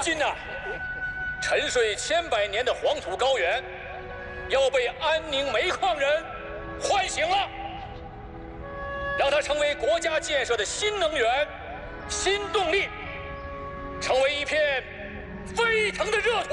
今呐，沉睡千百年的黄土高原，要被安宁煤矿人唤醒了，让它成为国家建设的新能源、新动力，成为一片飞腾的热土。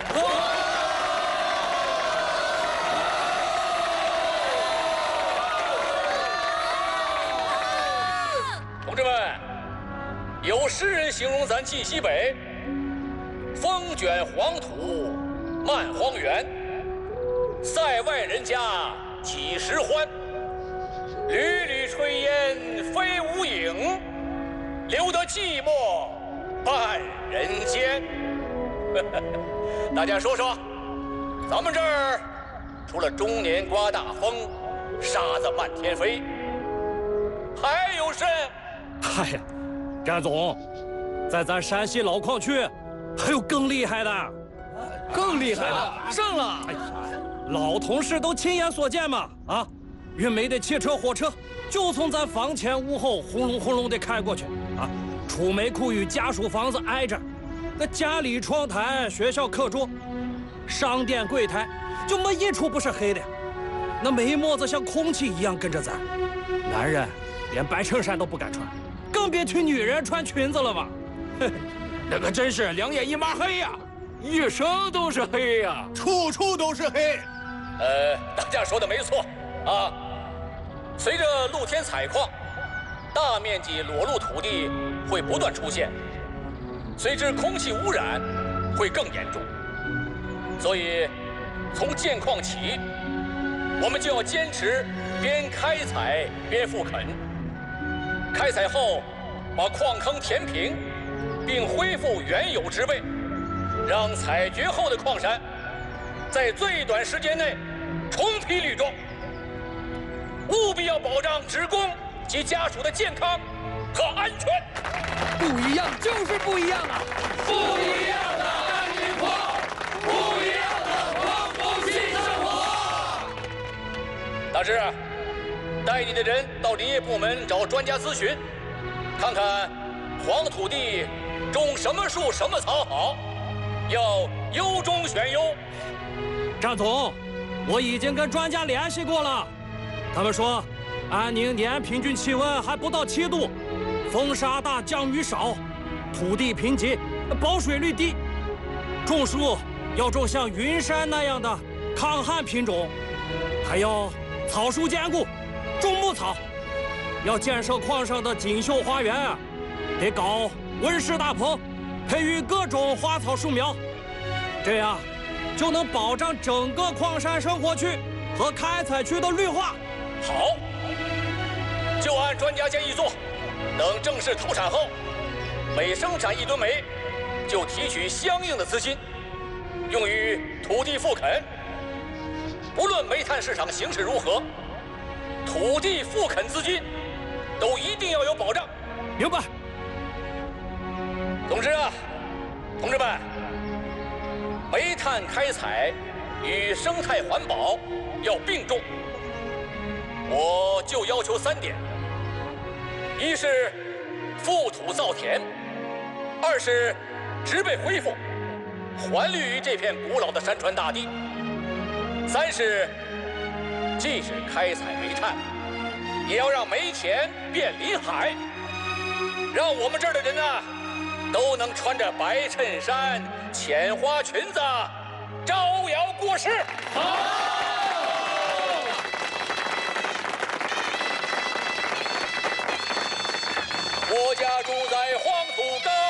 同志们，有诗人形容咱晋西北，风卷黄土漫荒原，塞外人家几时欢？缕缕炊烟飞无影，留得寂寞半人间。大家说说，咱们这儿除了终年刮大风，沙子漫天飞，还有甚？ 嗨呀，战总，在咱山西老矿区还有更厉害的， 更厉害的上了！ 哎呀，老同事都亲眼所见嘛！啊，运煤的汽车、火车就从咱房前屋后轰隆轰隆地开过去啊！储煤库与家属房子挨着，那家里窗台、学校课桌、商店柜台就没一处不是黑的。那煤沫子像空气一样跟着咱，男人连白衬衫都不敢穿。更别提女人穿裙子了吧？ 那可真是两眼一抹黑呀，一生都是黑呀， 处处都是黑。 大家说的没错啊。随着露天采矿，大面积裸露土地会不断出现，随之空气污染会更严重。所以，从建矿起，我们就要坚持边开采边复垦。开采后，把矿坑填平，并恢复原有植被，让采掘后的矿山在最短时间内重披绿装。务必要保障职工及家属的健康和安全。 不一样就是不一样啊！ 不一样的安宁矿，不一样的矿工新生活。大志，带你的人到林业部门找专家咨询，看看黄土地种什么树什么草好，要优中选优。 张总，我已经跟专家联系过了，他们说安宁年平均气温还不到7度，风沙大，降雨少，土地贫瘠，保水率低，种树要种像云杉那样的抗旱品种，还要草树兼顾，种牧草。要建设矿上的锦绣花园，得搞温室大棚，培育各种花草树苗，这样就能保障整个矿山生活区和开采区的绿化。 好，就按专家建议做。等正式投产后，每生产1吨煤，就提取相应的资金，用于土地复垦。不论煤炭市场形势如何，土地复垦资金都一定要有保障。 明白。 总之啊，同志们，煤炭开采与生态环保要并重。我就要求3点：一是复土造田，二是植被恢复，还绿于这片古老的山川大地，三是即使开采煤炭，也要让煤田变林海，让我们这儿的人啊，都能穿着白衬衫、浅花裙子，招摇过市。好。我家住在黄土高